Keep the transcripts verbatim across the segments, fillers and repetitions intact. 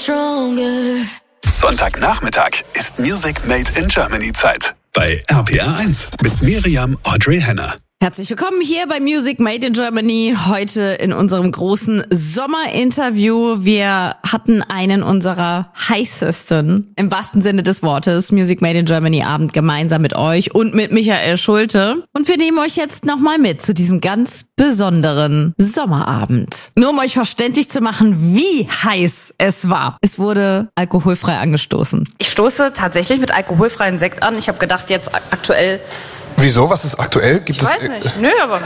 stronger. Sonntagnachmittag ist Music Made in Germany Zeit. Bei R P R eins mit Miriam Audrey Henner. Herzlich willkommen hier bei Music Made in Germany. Heute in unserem großen Sommerinterview. Wir hatten einen unserer heißesten, im wahrsten Sinne des Wortes, Music Made in Germany Abend gemeinsam mit euch und mit Michael Schulte. Und wir nehmen euch jetzt nochmal mit zu diesem ganz besonderen Sommerabend. Nur um euch verständlich zu machen, wie heiß es war. Es wurde alkoholfrei angestoßen. Ich stoße tatsächlich mit alkoholfreiem Sekt an. Ich habe gedacht, jetzt aktuell... Wieso? Was ist aktuell? Gibt ich es weiß nicht. Nö, aber...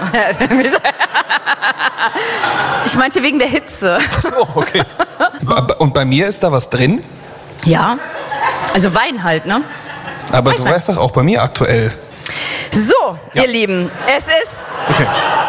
ich meinte wegen der Hitze. Ach so, okay. Und bei mir ist da was drin? Ja. Also Wein halt, ne? Aber Weißwein. du weißt doch auch bei mir aktuell. So, Ja. ihr Lieben, es ist... Okay.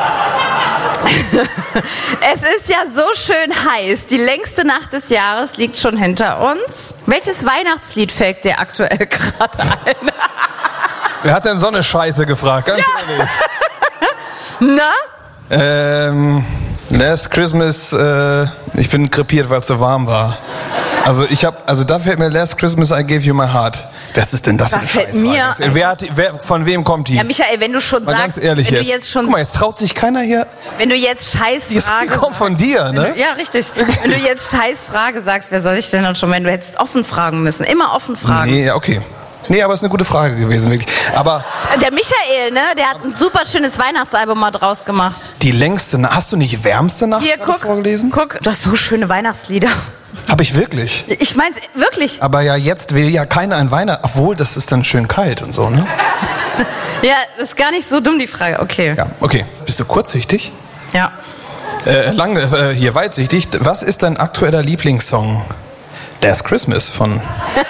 Es ist ja so schön heiß. Die längste Nacht des Jahres liegt schon hinter uns. Welches Weihnachtslied fällt dir aktuell gerade ein? Wer hat denn so eine Scheiße gefragt? Ganz ehrlich. Na? Ähm, Last Christmas, äh, ich bin krepiert, weil es so warm war. Also ich hab, also da fällt mir Last Christmas I Gave You My Heart. Was ist denn das Da für eine fällt Scheiße? mir- Wer hat die, wer, von wem kommt die? Ja, Michael, wenn du schon Mal sagst, ganz ehrlich wenn jetzt. du jetzt schon, Guck mal, jetzt traut sich keiner hier. wenn du jetzt Scheißfrage Die kommt von dir, ne? Ja, richtig. Wenn du jetzt Scheißfrage sagst, wer soll ich denn dann schon, wenn du hättest offen fragen müssen? Immer offen fragen. Nee, ja, okay. Nee, aber es ist eine gute Frage gewesen, wirklich. Aber Der Michael, ne, der hat ein super schönes Weihnachtsalbum mal draus gemacht. die längste Nacht, hast du nicht wärmste Nacht Hier, gerade guck, vorgelesen? guck, du hast so schöne Weihnachtslieder. Hab ich wirklich. Ich mein's wirklich. Aber ja, jetzt will ja keiner ein Weihnachten, obwohl das ist dann schön kalt und so, ne? Ja, das ist gar nicht so dumm, die Frage. Okay. Ja, okay. Bist du kurzsichtig? Ja. Äh, lang, äh, hier weitsichtig. Was ist dein aktueller Lieblingssong? Last Christmas von...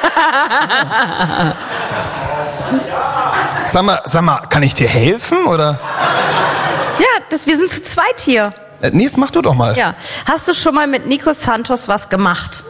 Sag mal, sag mal, kann ich dir helfen, oder? Ja, das, wir sind zu zweit hier. Äh, nee, das mach du doch mal. Ja. Hast du schon mal mit Nico Santos was gemacht?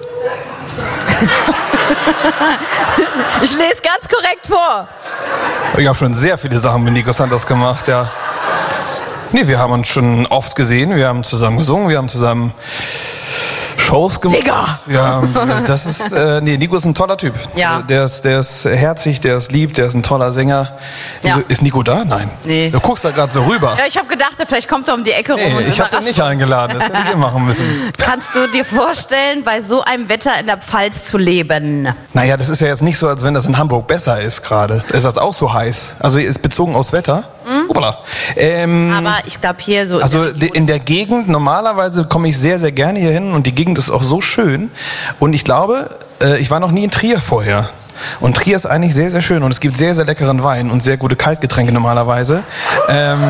Ich lese ganz korrekt vor. Ich habe schon sehr viele Sachen mit Nico Santos gemacht, ja. Nee, wir haben uns schon oft gesehen, wir haben zusammen gesungen, wir haben zusammen Shows gemacht. Digga! Ja, das ist, äh, nee, Nico ist ein toller Typ. Ja. Der ist, der ist herzig, der ist lieb, der ist ein toller Sänger. Ja. Wieso, ist Nico da? Nein. Nee. Du guckst da gerade so rüber. Ja, ich habe gedacht, vielleicht kommt er um die Ecke rum Nee, und ich habe den überrascht nicht eingeladen, das hätte ich machen müssen. Kannst du dir vorstellen, bei so einem Wetter in der Pfalz zu leben? Naja, das ist ja jetzt nicht so, als wenn das in Hamburg besser ist gerade. Ist das auch so heiß? Also ist bezogen aufs Wetter? Mhm. Hoppala. Ähm, Aber ich glaube hier so... Also in der de- in der Gegend, normalerweise komme ich sehr, sehr gerne hier hin und die Gegend ist auch so schön. Und ich glaube, äh, ich war noch nie in Trier vorher. Und Trier ist eigentlich sehr, sehr schön und es gibt sehr, sehr leckeren Wein und sehr gute Kaltgetränke normalerweise. Ähm,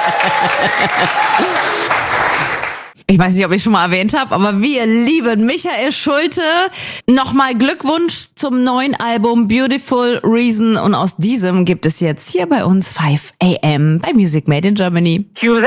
Ich weiß nicht, ob ich schon mal erwähnt habe, aber wir lieben Michael Schulte. Nochmal Glückwunsch zum neuen Album Beautiful Reason. Und aus diesem gibt es jetzt hier bei uns five a m bei Music Made in Germany. Cue